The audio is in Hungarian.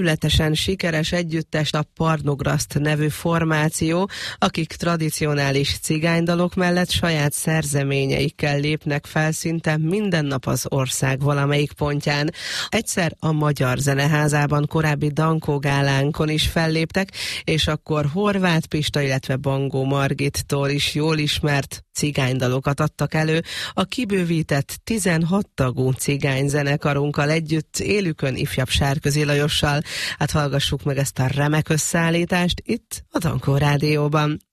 őrületesen sikeres együttes a Parnograszt nevű formáció, akik tradicionális cigánydalok mellett saját szerzeményeikkel lépnek fel szinte minden nap az ország valamelyik pontján. Egyszer a Magyar Zeneházában korábbi Dankó gálánkon is felléptek, és akkor Horváth Pista, illetve Bangó Margittól is jól ismert cigánydalokat adtak elő a kibővített 16 tagú cigányzenekarunkkal együtt, élükön ifjabb Sárközi Lajossal. Hát hallgassuk meg ezt a remek összeállítást itt a Dankó Rádióban.